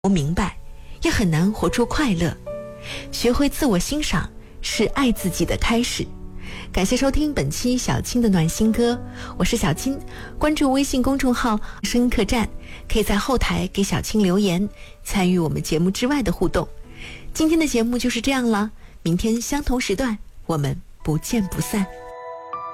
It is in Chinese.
活明白，也很难活出快乐。学会自我欣赏是爱自己的开始。感谢收听本期小青的暖心歌，我是小青。关注微信公众号声音客栈，可以在后台给小青留言，参与我们节目之外的互动。今天的节目就是这样了，明天相同时段我们不见不散。